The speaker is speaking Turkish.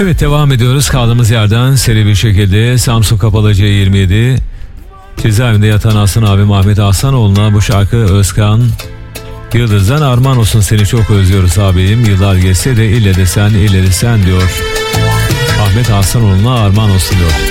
Evet, devam ediyoruz kaldığımız yerden seri bir şekilde. Samsun Kapalı C27 cezaevinde yatan Aslan abim Ahmet Aslanoğlu'na bu şarkı Özkan Yıldız'dan armağan olsun, seni çok özlüyoruz abim. Yıllar geçse de ille de sen diyor. Ahmet Aslanoğlu'na armağan olsun diyor.